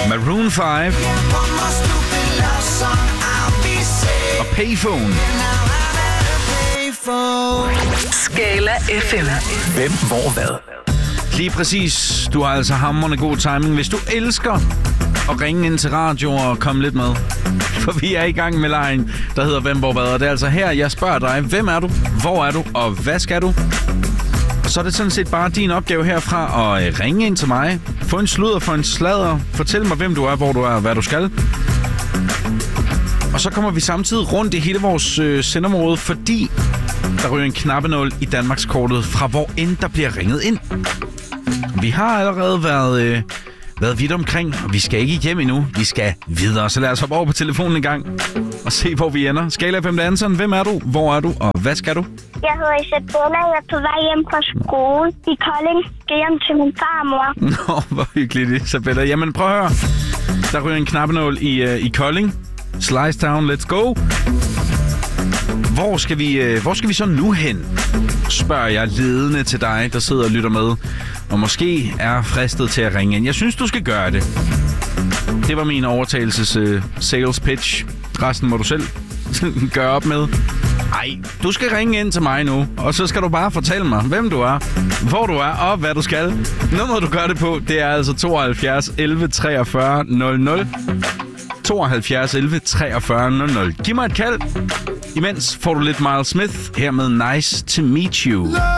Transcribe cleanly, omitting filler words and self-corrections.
Maroon 5 og Payphone. Skala FM. Hvem, hvor, hvad? Lige præcis. Du har altså hamrende god timing. Hvis du elsker at ringe ind til radio og komme lidt med. For vi er i gang med lejen, der hedder Hvem, hvor, hvad? Og det er altså her, jeg spørger dig. Hvem er du? Hvor er du? Og hvad skal du? Så er det sådan set bare din opgave herfra at ringe ind til mig. Få en sludder, få en sladder. Fortæl mig, hvem du er, hvor du er og hvad du skal. Og så kommer vi samtidig rundt i hele vores sendområde, fordi der ryger en knappenål i Danmarkskortet fra hvor end der bliver ringet ind. Vi har allerede været vidt omkring, og vi skal ikke hjem endnu. Vi skal videre, så lad os hoppe over på telefonen en gang og se, hvor vi ender. Skala 5 danseren. Hvem er du? Hvor er du? Og hvad skal du? Jeg hedder Isabella. Jeg er på vej hjem fra skole i Kolding. Skal hjem til min far og mor. Nå, hvor hyggeligt, Isabella. Jamen, prøv at høre. Der ryger en knappenål i Kolding. Slice Town, let's go. Hvor skal vi så nu hen? Spørger jeg ledende til dig, der sidder og lytter med. Og måske er fristet til at ringe ind. Jeg synes, du skal gøre det. Det var min overtagelses sales pitch. Resten må du selv gøre op med. Ej, du skal ringe ind til mig nu. Og så skal du bare fortælle mig, hvem du er, hvor du er og hvad du skal. Nummeret, du gør det på, det er altså 72 11 43 00. 72 11 43 00. Giv mig et kald. Imens får du lidt Miles Smith her med Nice to Meet You.